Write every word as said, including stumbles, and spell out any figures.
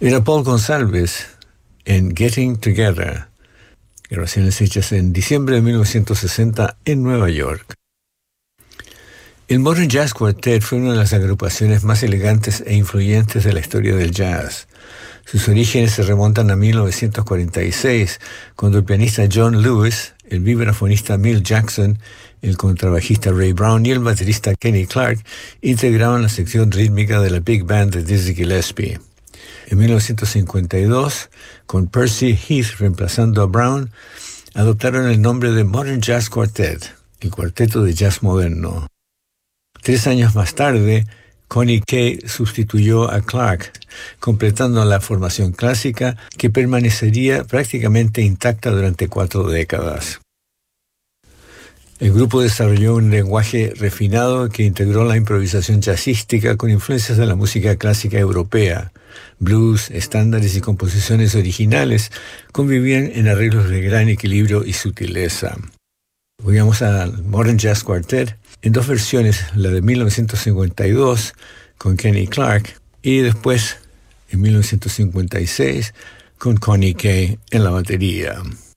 Era Paul Gonsalves en Getting Together, grabaciones hechas en diciembre de mil novecientos sesenta en Nueva York. El Modern Jazz Quartet fue una de las agrupaciones más elegantes e influyentes de la historia del jazz. Sus orígenes se remontan a mil novecientos cuarenta y seis, cuando el pianista John Lewis, el vibrafonista Milt Jackson, el contrabajista Ray Brown y el baterista Kenny Clarke integraban la sección rítmica de la Big Band de Dizzy Gillespie. En mil novecientos cincuenta y dos, con Percy Heath reemplazando a Brown, adoptaron el nombre de Modern Jazz Quartet, el cuarteto de jazz moderno. Tres años más tarde, Connie Kay sustituyó a Clarke, completando la formación clásica que permanecería prácticamente intacta durante cuatro décadas. El grupo desarrolló un lenguaje refinado que integró la improvisación jazzística con influencias de la música clásica europea. Blues, estándares y composiciones originales convivían en arreglos de gran equilibrio y sutileza. Oigamos al Modern Jazz Quartet en dos versiones, la de mil novecientos cincuenta y dos con Kenny Clarke y después en mil novecientos cincuenta y seis con Connie Kay en la batería.